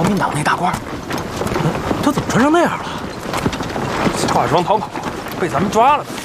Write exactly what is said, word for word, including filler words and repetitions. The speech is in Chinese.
民党那大官。 他怎么穿成那样了？ 化妆逃跑，被咱们抓了。